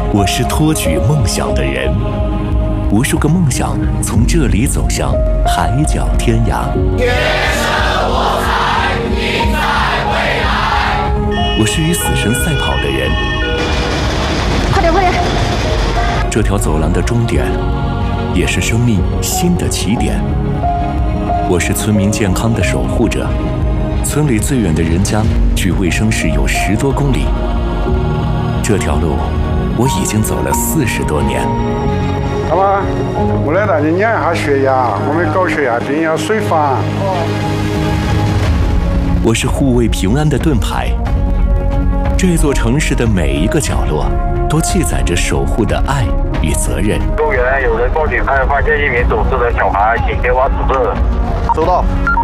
我是托举梦想的人，无数个梦想从这里走向海角天涯。 天生我材必在未来。 我是与死神赛跑的人， 快点快点！ 这条走廊的终点，也是生命新的起点。我是村民健康的守护者，村里最远的人家距卫生室有10多公里。这条路我已经走了40多年。 好吧，我来带你验一下血压，我们高血压病要水房。 我是护卫平安的盾牌，这座城市的每一个角落都记载着守护的爱与责任。 公园有人报警，发现1名走失的小孩，请前往指示。 收到。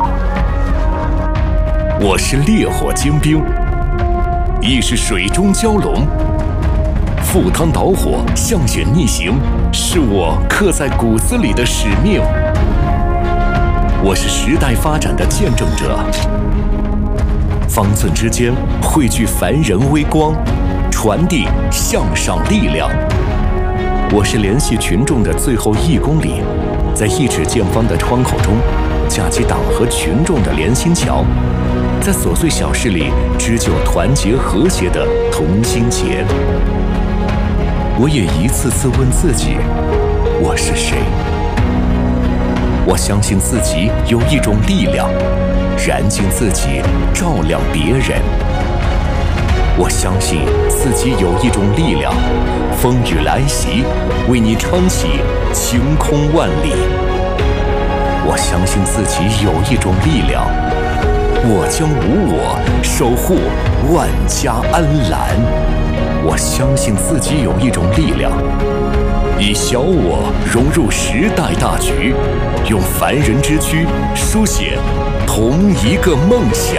我是烈火精兵，亦是水中蛟龙。赴汤蹈火，向险逆行，是我刻在骨子里的使命。我是时代发展的见证者，方寸之间汇聚凡人微光，传递向上力量。我是联系群众的最后1公里，在1指见方的窗口中架起党和群众的连心桥，在琐碎小事里织就团结和谐的同心结。我也一次次问自己，我是谁？我相信自己有一种力量，燃尽自己，照亮别人。我相信自己有一种力量，风雨来袭，为你撑起晴空万里。我相信自己有一种力量，我将无我，守护万家安澜。我相信自己有一种力量，以小我融入时代大局，用凡人之躯书写同一个梦想。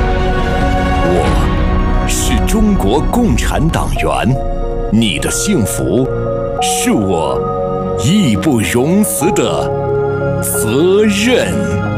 我是中国共产党员，你的幸福是我义不容辞的责任。